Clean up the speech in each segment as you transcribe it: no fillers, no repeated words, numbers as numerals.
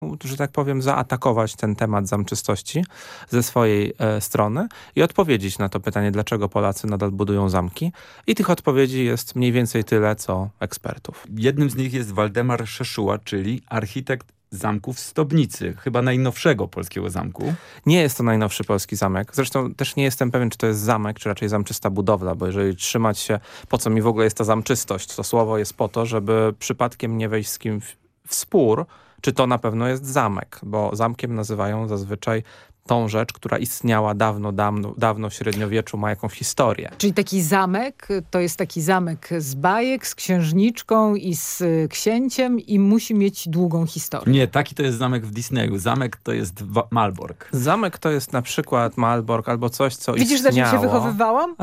że tak powiem, zaatakować ten temat zamczystości ze swojej strony i odpowiedzieć na to pytanie, dlaczego Polacy nadal budują zamki. I tych odpowiedzi jest mniej więcej tyle, co ekspertów. Jednym z nich jest Waldemar Szeszuła, czyli architekt zamku w Stobnicy, chyba najnowszego polskiego zamku. Nie jest to najnowszy polski zamek. Zresztą też nie jestem pewien, czy to jest zamek, czy raczej zamczysta budowla, bo jeżeli trzymać się, po co mi w ogóle jest ta zamczystość, to słowo jest po to, żeby przypadkiem nie wejść z kim w spór, czy to na pewno jest zamek, bo zamkiem nazywają zazwyczaj tą rzecz, która istniała dawno w średniowieczu, ma jakąś historię. Czyli taki zamek, to jest taki zamek z bajek, z księżniczką i z księciem i musi mieć długą historię. Nie, taki to jest zamek w Disneyu. Zamek to jest Malbork. Zamek to jest na przykład Malbork albo coś, co Widzisz, istniało. że się wychowywałam?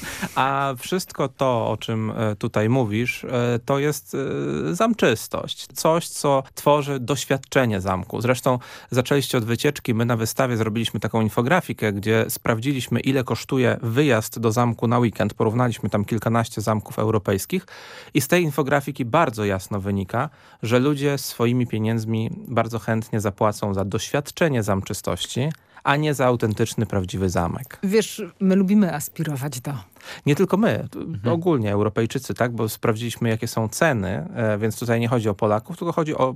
A wszystko to, o czym tutaj mówisz, to jest zamczystość. Coś, co tworzy doświadczenie zamku. Zresztą zaczęliście od wycieczki. My na wystawie zrobiliśmy taką infografikę, gdzie sprawdziliśmy, ile kosztuje wyjazd do zamku na weekend. Porównaliśmy tam kilkanaście zamków europejskich i z tej infografiki bardzo jasno wynika, że ludzie swoimi pieniędzmi bardzo chętnie zapłacą za doświadczenie zamczystości, a nie za autentyczny, prawdziwy zamek. Wiesz, my lubimy aspirować do... Nie tylko my, ogólnie Europejczycy, tak, bo sprawdziliśmy, jakie są ceny, więc tutaj nie chodzi o Polaków, tylko chodzi o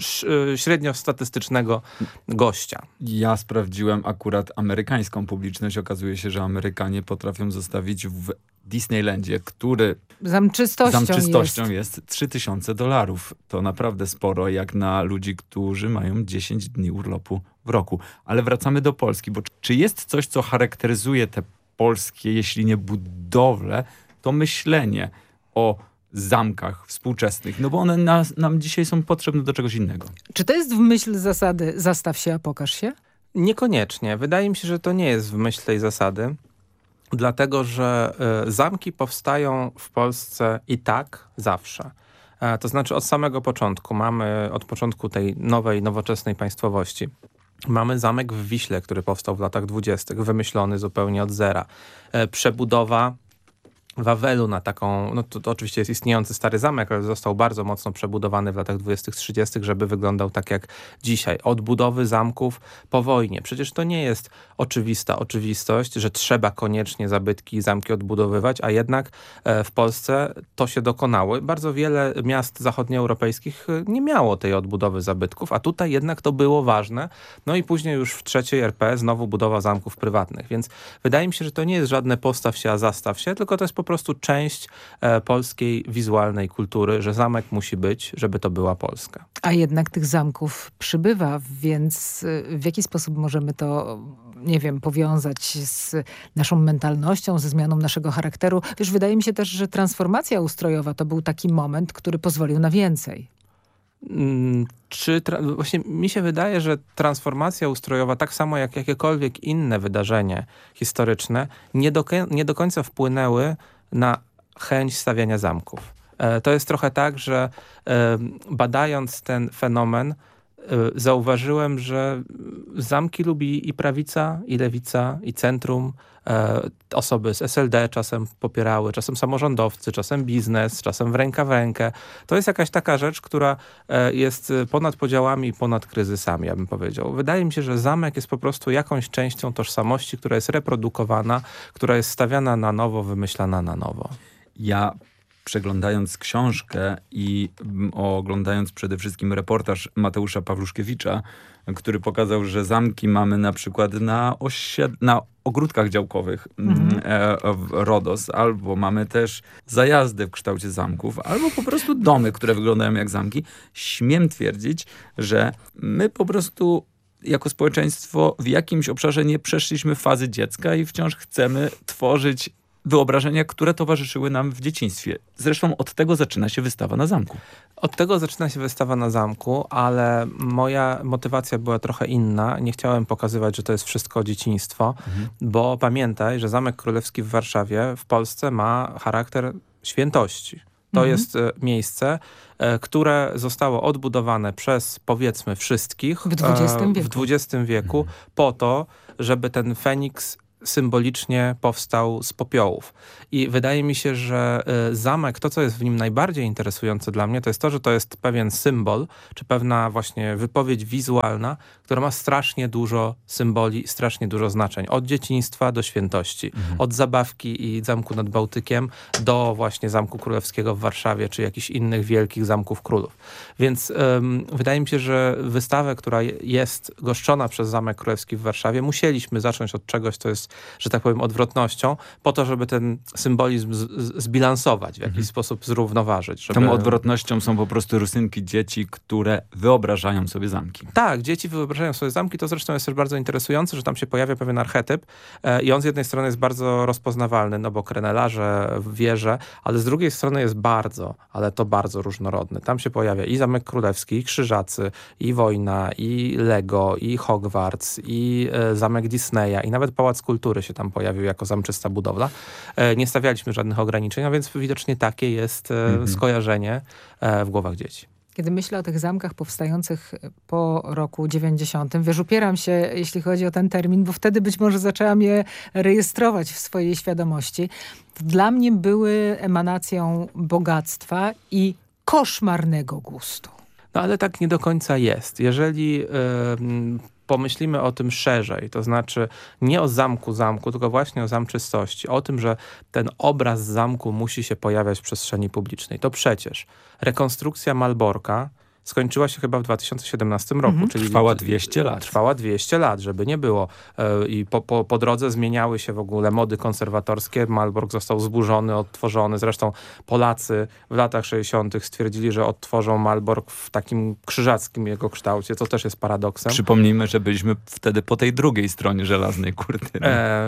średniostatystycznego gościa. Ja sprawdziłem akurat amerykańską publiczność. Okazuje się, że Amerykanie potrafią zostawić w Disneylandzie, który zamczystością jest $3000. To naprawdę sporo, jak na ludzi, którzy mają 10 dni urlopu w roku. Ale wracamy do Polski, bo czy jest coś, co charakteryzuje te polskie, jeśli nie budowle, to myślenie o zamkach współczesnych, no bo one nam dzisiaj są potrzebne do czegoś innego. Czy to jest w myśl zasady zastaw się, a pokaż się? Niekoniecznie. Wydaje mi się, że to nie jest w myśl tej zasady, dlatego że zamki powstają w Polsce i tak zawsze. To znaczy od samego początku. Mamy od początku tej nowej, nowoczesnej państwowości. Mamy zamek w Wiśle, który powstał w latach 20., wymyślony zupełnie od zera. Przebudowa Wawelu na taką, no to oczywiście jest istniejący stary zamek, ale został bardzo mocno przebudowany w latach 20., 30., żeby wyglądał tak jak dzisiaj. Odbudowy zamków po wojnie. Przecież to nie jest oczywista oczywistość, że trzeba koniecznie zabytki i zamki odbudowywać, a jednak w Polsce to się dokonało. Bardzo wiele miast zachodnioeuropejskich nie miało tej odbudowy zabytków, a tutaj jednak to było ważne. No i później już w III RP znowu budowa zamków prywatnych. Więc wydaje mi się, że to nie jest żadne postaw się, a zastaw się, tylko to jest po prostu część polskiej wizualnej kultury, że zamek musi być, żeby to była Polska. A jednak tych zamków przybywa, więc w jaki sposób możemy to, nie wiem, powiązać z naszą mentalnością, ze zmianą naszego charakteru? Wiesz, wydaje mi się też, że transformacja ustrojowa to był taki moment, który pozwolił na więcej. Właśnie mi się wydaje, że transformacja ustrojowa, tak samo jak jakiekolwiek inne wydarzenie historyczne, nie do końca wpłynęły na chęć stawiania zamków. To jest trochę tak, że badając ten fenomen, zauważyłem, że zamki lubi i prawica, i lewica, i centrum. Osoby z SLD czasem popierały, czasem samorządowcy, czasem biznes, czasem w rękę. To jest jakaś taka rzecz, która jest ponad podziałami i ponad kryzysami, ja bym powiedział. Wydaje mi się, że zamek jest po prostu jakąś częścią tożsamości, która jest reprodukowana, która jest stawiana na nowo, wymyślana na nowo. Ja przeglądając książkę i oglądając przede wszystkim reportaż Mateusza Pawluszkiewicza, który pokazał, że zamki mamy na przykład na ogródkach działkowych w RODOS, albo mamy też zajazdy w kształcie zamków, albo po prostu domy, które wyglądają jak zamki. Śmiem twierdzić, że my po prostu jako społeczeństwo w jakimś obszarze nie przeszliśmy fazy dziecka i wciąż chcemy tworzyć wyobrażenia, które towarzyszyły nam w dzieciństwie. Zresztą od tego zaczyna się wystawa na zamku. Od tego zaczyna się wystawa na zamku, ale moja motywacja była trochę inna. Nie chciałem pokazywać, że to jest wszystko dzieciństwo, bo pamiętaj, że Zamek Królewski w Warszawie w Polsce ma charakter świętości. To jest miejsce, które zostało odbudowane przez, powiedzmy, wszystkich w XX wieku, po to, żeby ten Feniks symbolicznie powstał z popiołów. I wydaje mi się, że zamek, to co jest w nim najbardziej interesujące dla mnie, to jest to, że to jest pewien symbol, czy pewna właśnie wypowiedź wizualna, która ma strasznie dużo symboli, strasznie dużo znaczeń. Od dzieciństwa do świętości. Od zabawki i Zamku nad Bałtykiem do właśnie Zamku Królewskiego w Warszawie, czy jakichś innych wielkich zamków królów. Więc wydaje mi się, że wystawę, która jest goszczona przez Zamek Królewski w Warszawie, musieliśmy zacząć od czegoś, co jest, że tak powiem, odwrotnością, po to, żeby ten symbolizm zbilansować, w jakiś sposób zrównoważyć. Żeby... Tą odwrotnością są po prostu rysunki dzieci, które wyobrażają sobie zamki. Tak, dzieci wyobrażają sobie zamki, to zresztą jest też bardzo interesujące, że tam się pojawia pewien archetyp i on z jednej strony jest bardzo rozpoznawalny, no bo krenelarze, wieże, ale z drugiej strony jest bardzo, ale to bardzo różnorodny. Tam się pojawia i Zamek Królewski, i Krzyżacy, i Wojna, i Lego, i Hogwarts, i Zamek Disneya, i nawet Pałac Kultury się tam pojawił jako zamczysta budowla. Nie stawialiśmy żadnych ograniczeń, a więc widocznie takie jest skojarzenie w głowach dzieci. Kiedy myślę o tych zamkach powstających po roku 90, wiesz, upieram się, jeśli chodzi o ten termin, bo wtedy być może zaczęłam je rejestrować w swojej świadomości. Dla mnie były emanacją bogactwa i koszmarnego gustu. No ale tak nie do końca jest. Jeżeli pomyślimy o tym szerzej, to znaczy nie o zamku, tylko właśnie o zamczystości, o tym, że ten obraz zamku musi się pojawiać w przestrzeni publicznej, to przecież rekonstrukcja Malborka skończyła się chyba w 2017 roku. Czyli Trwała 200 lat. Trwała 200 lat, żeby nie było. I po drodze zmieniały się w ogóle mody konserwatorskie. Malbork został zburzony, odtworzony. Zresztą Polacy w latach 60. stwierdzili, że odtworzą Malbork w takim krzyżackim jego kształcie, co też jest paradoksem. Przypomnijmy, że byliśmy wtedy po tej drugiej stronie żelaznej kurtyny.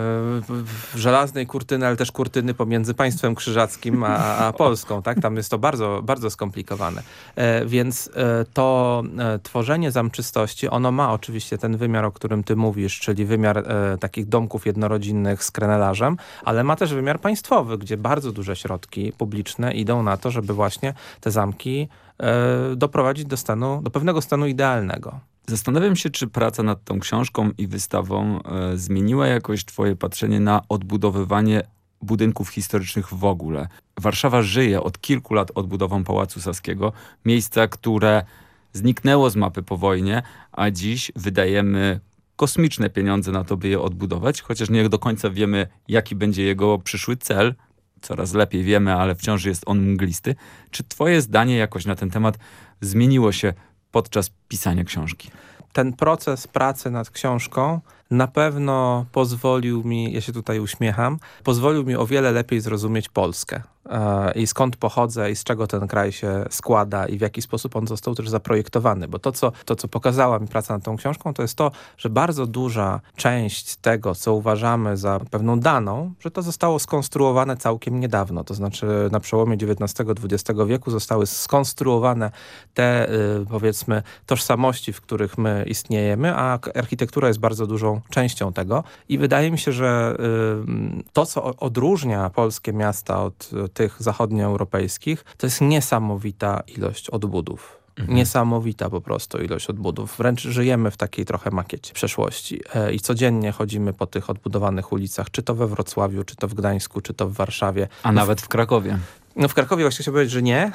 Żelaznej kurtyny, ale też kurtyny pomiędzy państwem krzyżackim a Polską. Tak? Tam jest to bardzo, bardzo skomplikowane. Więc to tworzenie zamczystości, ono ma oczywiście ten wymiar, o którym ty mówisz, czyli wymiar takich domków jednorodzinnych z krenelarzem, ale ma też wymiar państwowy, gdzie bardzo duże środki publiczne idą na to, żeby właśnie te zamki doprowadzić do pewnego stanu idealnego. Zastanawiam się, czy praca nad tą książką i wystawą zmieniła jakoś twoje patrzenie na odbudowywanie budynków historycznych w ogóle. Warszawa żyje od kilku lat odbudową Pałacu Saskiego, miejsca, które zniknęło z mapy po wojnie, a dziś wydajemy kosmiczne pieniądze na to, by je odbudować, chociaż nie do końca wiemy, jaki będzie jego przyszły cel. Coraz lepiej wiemy, ale wciąż jest on mglisty. Czy twoje zdanie jakoś na ten temat zmieniło się podczas pisania książki? Ten proces pracy nad książką na pewno pozwolił mi, ja się tutaj uśmiecham, pozwolił mi o wiele lepiej zrozumieć Polskę i skąd pochodzę i z czego ten kraj się składa i w jaki sposób on został też zaprojektowany. Bo to, co pokazała mi praca nad tą książką, to jest to, że bardzo duża część tego, co uważamy za pewną daną, że to zostało skonstruowane całkiem niedawno. To znaczy na przełomie XIX-XX wieku zostały skonstruowane te, powiedzmy, tożsamości, w których my istniejemy, a architektura jest bardzo dużą częścią tego. I wydaje mi się, że to, co odróżnia polskie miasta od tych zachodnioeuropejskich, to jest niesamowita ilość odbudów. Niesamowita po prostu ilość odbudów. Wręcz żyjemy w takiej trochę makiecie przeszłości. I codziennie chodzimy po tych odbudowanych ulicach, czy to we Wrocławiu, czy to w Gdańsku, czy to w Warszawie. A nawet w Krakowie. No w Krakowie właśnie chciałem powiedzieć, że nie,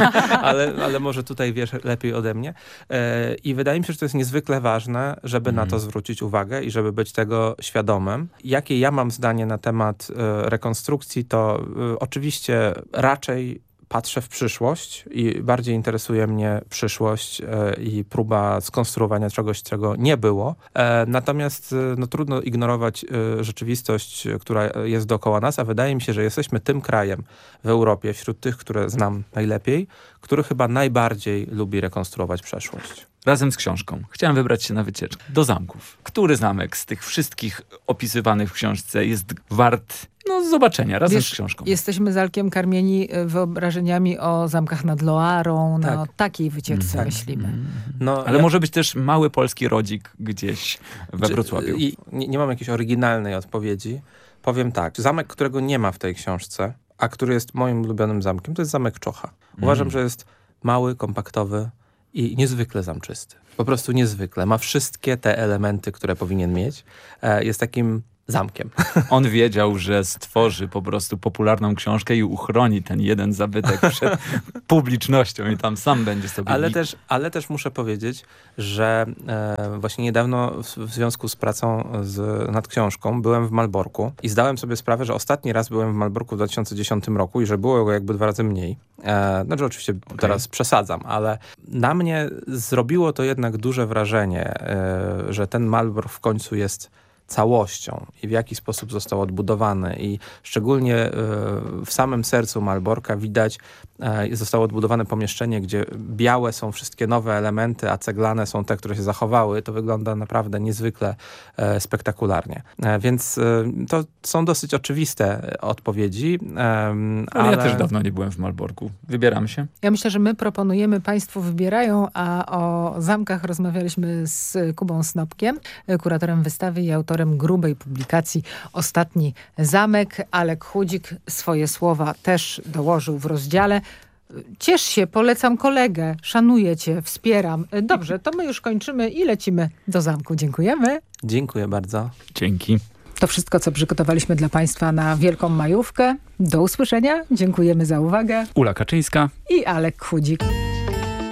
ale może tutaj wiesz lepiej ode mnie. I wydaje mi się, że to jest niezwykle ważne, żeby na to zwrócić uwagę i żeby być tego świadomym. Jakie ja mam zdanie na temat rekonstrukcji, to oczywiście raczej patrzę w przyszłość i bardziej interesuje mnie przyszłość i próba skonstruowania czegoś, czego nie było. Natomiast no, trudno ignorować rzeczywistość, która jest dookoła nas, a wydaje mi się, że jesteśmy tym krajem w Europie, wśród tych, które znam najlepiej, który chyba najbardziej lubi rekonstruować przeszłość. Razem z książką chciałem wybrać się na wycieczkę do zamków. Który zamek z tych wszystkich opisywanych w książce jest wart zobaczenia razem z książką? Jesteśmy z Alkiem karmieni wyobrażeniami o zamkach nad Loarą, o takiej wycieczce myślimy. No, ale może być też mały polski rodzik gdzieś we Wrocławiu. Nie mam jakiejś oryginalnej odpowiedzi. Powiem tak, zamek, którego nie ma w tej książce, a który jest moim ulubionym zamkiem, to jest zamek Czocha. Uważam, że jest mały, kompaktowy i niezwykle zamczysty. Po prostu niezwykle. Ma wszystkie te elementy, które powinien mieć. Jest takim zamkiem. On wiedział, że stworzy po prostu popularną książkę i uchroni ten jeden zabytek przed publicznością i tam sam będzie sobie... Ale też muszę powiedzieć, że właśnie niedawno w związku z pracą nad książką byłem w Malborku i zdałem sobie sprawę, że ostatni raz byłem w Malborku w 2010 roku i że było go jakby 2 razy mniej. Znaczy oczywiście teraz przesadzam, ale na mnie zrobiło to jednak duże wrażenie, że ten Malbork w końcu jest całością i w jaki sposób został odbudowany i szczególnie w samym sercu Malborka widać, zostało odbudowane pomieszczenie, gdzie białe są wszystkie nowe elementy, a ceglane są te, które się zachowały. To wygląda naprawdę niezwykle spektakularnie. Więc to są dosyć oczywiste odpowiedzi. Ale ja też dawno nie byłem w Malborku. Wybieram się. Ja myślę, że my proponujemy, państwo wybierają, a o zamkach rozmawialiśmy z Kubą Snopkiem, kuratorem wystawy i autorem grubej publikacji Ostatni zamek. Alek Chudzik swoje słowa też dołożył w rozdziale. Ciesz się, polecam kolegę, szanuję cię, wspieram. Dobrze, to my już kończymy i lecimy do zamku. Dziękujemy. Dziękuję bardzo. Dzięki. To wszystko, co przygotowaliśmy dla państwa na Wielką Majówkę. Do usłyszenia. Dziękujemy za uwagę. Ula Kaczyńska I Alek Chudzik.